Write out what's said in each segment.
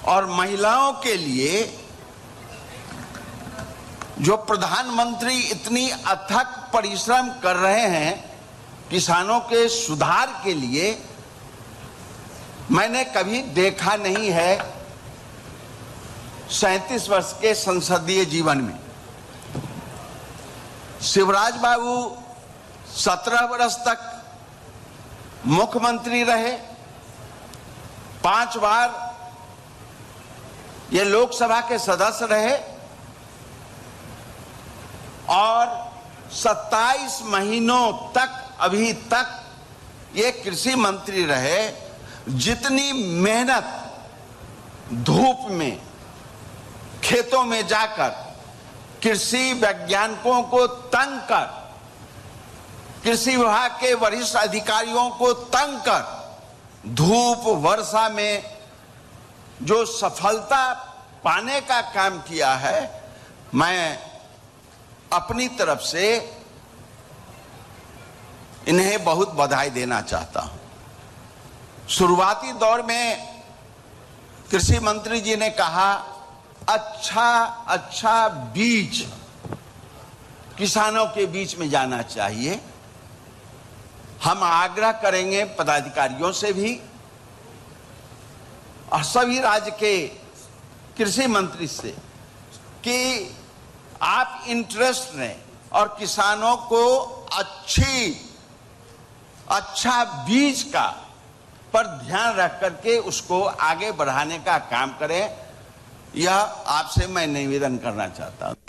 और महिलाओं के लिए जो प्रधानमंत्री इतनी अथक परिश्रम कर रहे हैं किसानों के सुधार के लिए, मैंने कभी देखा नहीं है 37 वर्ष के संसदीय जीवन में। शिवराज बाबू 17 वर्ष तक मुख्यमंत्री रहे, 5 बार ये लोकसभा के सदस्य रहे और 27 महीनों तक अभी तक ये कृषि मंत्री रहे। जितनी मेहनत धूप में खेतों में जाकर कृषि वैज्ञानिकों को तंग कर, कृषि विभाग के वरिष्ठ अधिकारियों को तंग कर धूप वर्षा में जो सफलता पाने का काम किया है, मैं अपनी तरफ से इन्हें बहुत बधाई देना चाहता हूं। शुरुआती दौर में कृषि मंत्री जी ने कहा अच्छा बीज किसानों के बीच में जाना चाहिए। हम आग्रह करेंगे पदाधिकारियों से भी और सभी राज्य के कृषि मंत्री से कि आप इंटरेस्ट लें और किसानों को अच्छा बीज का पर ध्यान रख करके उसको आगे बढ़ाने का काम करें। यह आपसे मैं निवेदन करना चाहता हूं।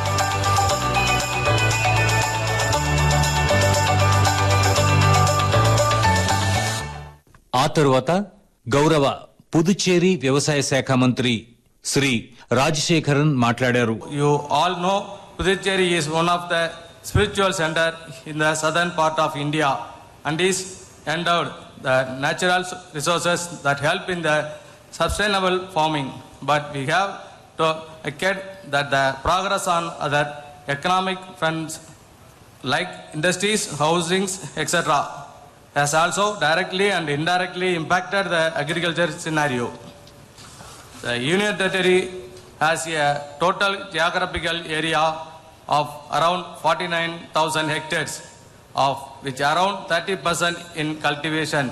ఆ తరువాత గౌరవ పుదుచ్చేరి వ్యవసాయ శాఖ మంత్రి శ్రీ రాజశేఖరన్ మాట్లాడారు. You all know Puducherry is one of the spiritual center in the southern part of India and is endowed the natural resources that help in the sustainable farming. But we have to accept that the progress on other economic fronts like industries, housings, etc. has also directly and indirectly impacted the agriculture scenario. The Union Territory has a total geographical area of around 49,000 hectares, of which around 30% in cultivation.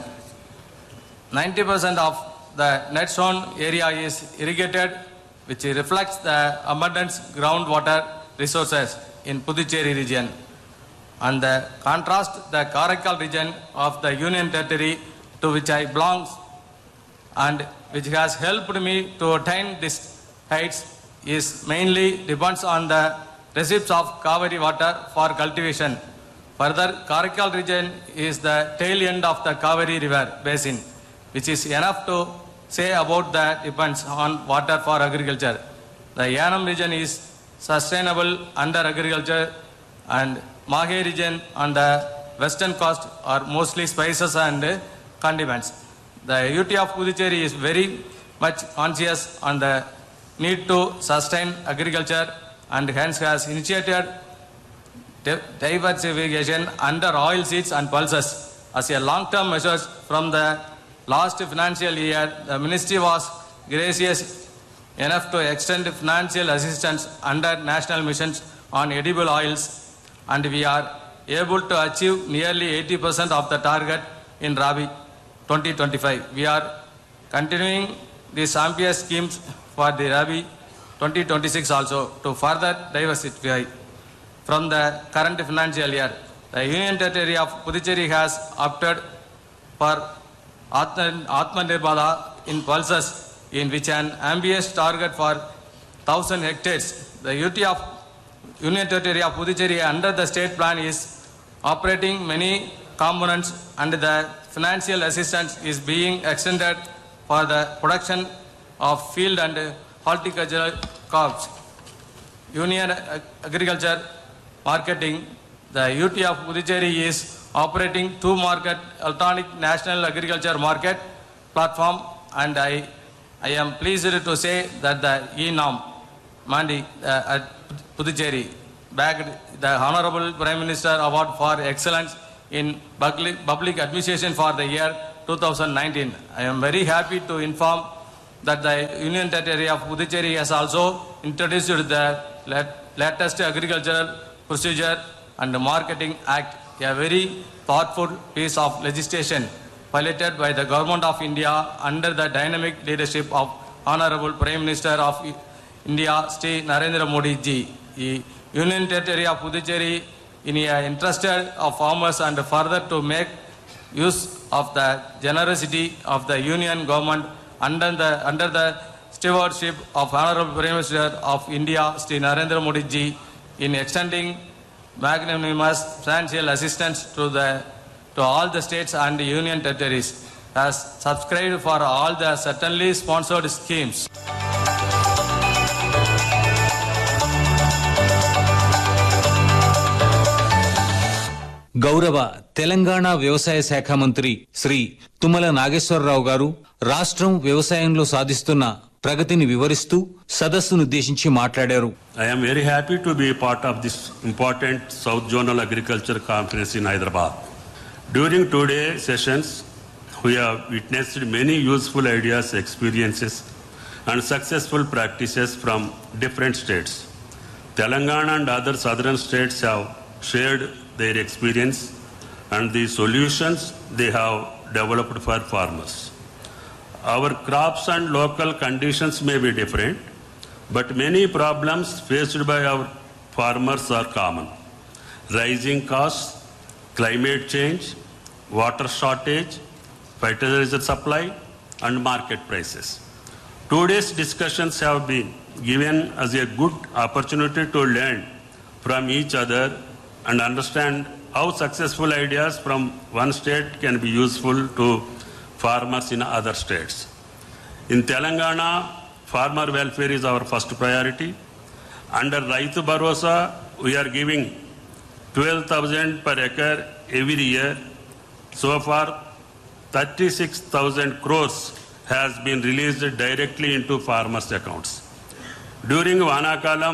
90% of the net sown area is irrigated, which reflects the abundant groundwater resources in Puducherry region. And the contrast, the Karaikal region of the Union Territory to which I belong and which has helped me to attain these heights is mainly depends on the receipts of Kaveri water for cultivation. Further, Karaikal region is the tail end of the Kaveri river basin, which is enough to say about the depends on water for agriculture. The Yanam region is sustainable under agriculture, and Mahe region on the western coast are mostly spices and condiments. The UT of Puducherry is very much conscious on the need to sustain agriculture and hence has initiated diversification under oilseeds and pulses as a long-term measure. From the last financial year, the ministry was gracious enough to extend financial assistance under national missions on edible oils, and we are able to achieve nearly 80% of the target in Rabi 2025. We are continuing these ambitious schemes for the Rabi 2026 also to further diversify from the current financial year. The Union Territory of Puducherry has opted for Atmanirbhar in pulses, in which an ambitious target for 1,000 hectares. The UT of Union Territory of Puducherry under the state plan is operating many components, and the financial assistance is being extended for the production of field and horticultural crops. Union Agriculture Marketing, the UT of Puducherry is operating 2 market electronic national agriculture market platform, and I am pleased to say that the ENAM Mandi at Puducherry bagged the Honorable Prime Minister Award for Excellence in Public Administration for the year 2019. I am very happy to inform that the Union Territory of Puducherry has also introduced the latest Agricultural Procedure and Marketing Act, a very thoughtful piece of legislation piloted by the Government of India under the dynamic leadership of Honorable Prime Minister of India, Sri Narendra Modi ji. The Union Territory of Puducherry in the interest of farmers and further to make use of the generosity of the Union Government under the stewardship of Honorable Prime Minister of India, Sri Narendra Modi ji, in extending magnanimous financial assistance to all the states and union territories, has subscribed for all the certainly sponsored schemes. గౌరవ తెలంగాణ వ్యవసాయ శాఖ మంత్రి శ్రీ తుమ్మల నాగేశ్వరరావు గారు రాష్ట్రం వ్యవసాయంలో సాధిస్తున్న ప్రగతిని వివరిస్తూ సదస్సును ఉద్దేశించి మాట్లాడారు. I am very happy to be a part of this important South Zonal Agriculture Conference in Hyderabad. During today's sessions, we have witnessed many useful ideas, experiences, and successful practices from different states. Telangana and other southern states have shared their experience and the solutions they have developed for farmers. Our crops and local conditions may be different, but many problems faced by our farmers are common. Rising costs, climate change, water shortage, fertilizer supply, and market prices. Today's discussions have been given as a good opportunity to learn from each other and understand how successful ideas from one state can be useful to farmers in other states. In Telangana, farmer welfare is our first priority. Under Raitu Bharosa, we are giving 12,000 per acre every year. So far, 36,000 crores has been released directly into farmers' accounts. During Vanakalam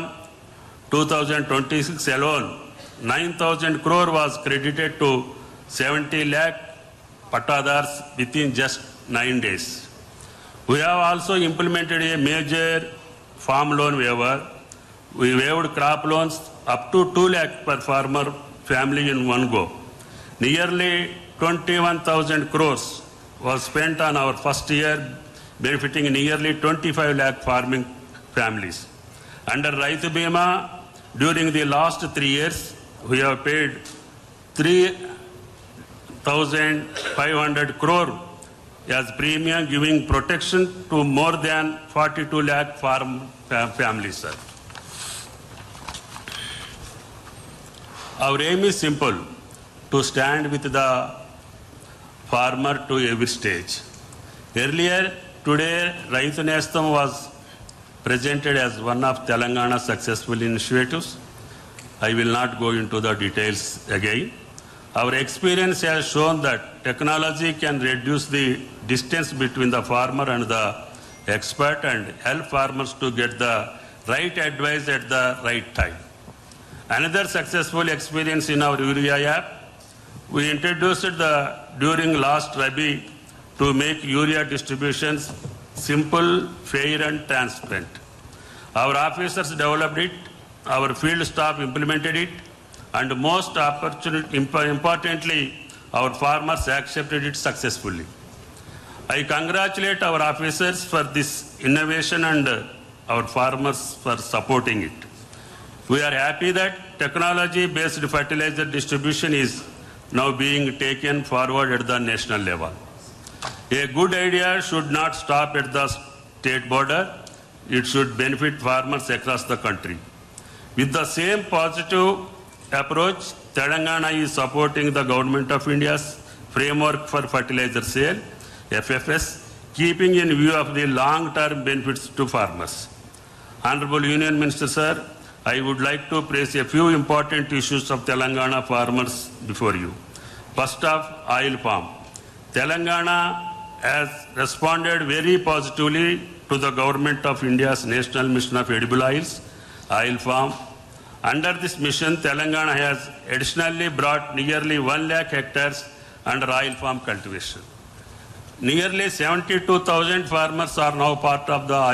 2026 alone, 9,000 crore was credited to 70 lakh patadars within just 9 days. We have also implemented a major farm loan waiver. We waived crop loans up to 2 lakh per farmer family in one go. Nearly 21,000 crores was spent on our first year, benefiting nearly 25 lakh farming families. Under Raitu Bima, during the last 3 years, we have paid 3,500 crore as premium, giving protection to more than 42 lakh farm families. Sir. Our aim is simple, to stand with the farmer to every stage. Earlier today, Raitu Nestam was presented as one of Telangana's successful initiatives. I will not go into the details again. Our experience has shown that technology can reduce the distance between the farmer and the expert and help farmers to get the right advice at the right time. Another successful experience in our Urea app, we introduced during last Rabi to make urea distributions simple, fair and transparent. Our officers developed it, our field staff implemented it, and most importantly, our farmers accepted it successfully. I congratulate our officers for this innovation and our farmers for supporting it. We are happy that technology-based fertilizer distribution is now being taken forward at the national level. A good idea should not stop at the state border. It should benefit farmers across the country. With the same positive approach, Telangana is supporting the Government of India's Framework for Fertilizer Sale, FFS, keeping in view of the long-term benefits to farmers. Honorable Union Minister, sir, I would like to praise a few important issues of Telangana farmers before you. First off, oil palm. Telangana has responded very positively to the Government of India's National Mission of Edible Oils, oil palm. Under this mission, Telangana has additionally brought nearly 1 lakh hectares under oil palm cultivation. Nearly 72,000 farmers are now part of the